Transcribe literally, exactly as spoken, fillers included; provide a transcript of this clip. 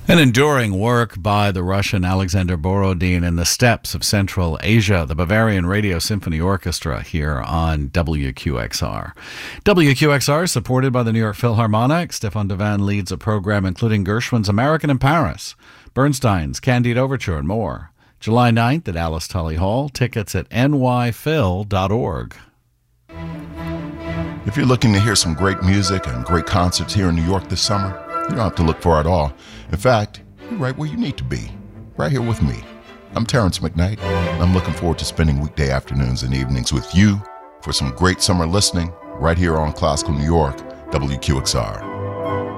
An enduring work by the Russian Alexander Borodin in the steppes of Central Asia, the Bavarian Radio Symphony Orchestra here on W Q X R. W Q X R is supported by the New York Philharmonic. Stefan Devan leads a program including Gershwin's American in Paris, Bernstein's Candide Overture, and more. July ninth at Alice Tully Hall. Tickets at n y phil dot org. If you're looking to hear some great music and great concerts here in New York this summer, you don't have to look far at all. In fact, you're right where you need to be, right here with me. I'm Terrence McKnight, and I'm looking forward to spending weekday afternoons and evenings with you for some great summer listening right here on Classical New York, W Q X R.